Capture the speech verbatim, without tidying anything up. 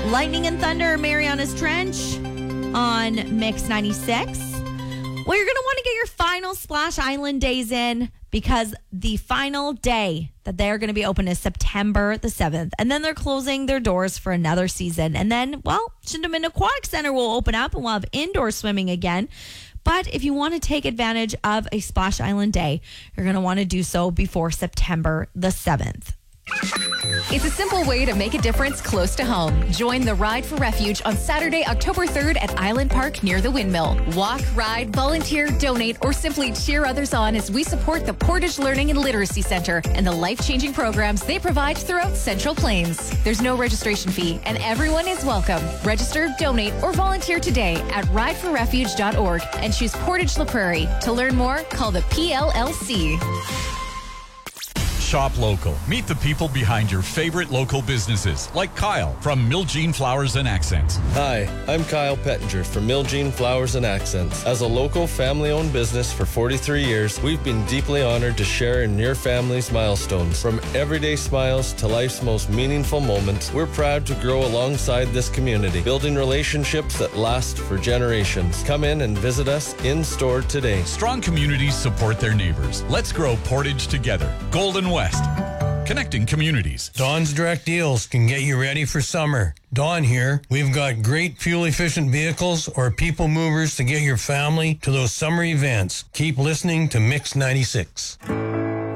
Lightning and Thunder, Mariana's Trench on Mix ninety-six. Well, you're going to want to get your final Splash Island days in because the final day that they're going to be open is September the seventh. And then they're closing their doors for another season. And then, well, Shindamin Aquatic Center will open up and we'll have indoor swimming again. But if you want to take advantage of a Splash Island day, you're going to want to do so before September the seventh. It's a simple way to make a difference close to home. Join the Ride for Refuge on Saturday, October third at Island Park near the Windmill. Walk, ride, volunteer, donate, or simply cheer others on as we support the Portage Learning and Literacy Center and the life-changing programs they provide throughout Central Plains. There's no registration fee and everyone is welcome. Register, donate, or volunteer today at ride for refuge dot org and choose Portage La Prairie. To learn more, call the P L L C. Shop local. Meet the people behind your favorite local businesses, like Kyle from Miljean Flowers and Accents. Hi, I'm Kyle Pettinger from Miljean Flowers and Accents. As a local family-owned business for forty-three years, we've been deeply honored to share in your family's milestones. From everyday smiles to life's most meaningful moments, we're proud to grow alongside this community, building relationships that last for generations. Come in and visit us in-store today. Strong communities support their neighbors. Let's grow Portage together. Golden West. Connecting communities. Dawn's Direct Deals can get you ready for summer. Dawn here. We've got great fuel-efficient vehicles or people movers to get your family to those summer events. Keep listening to Mix ninety-six.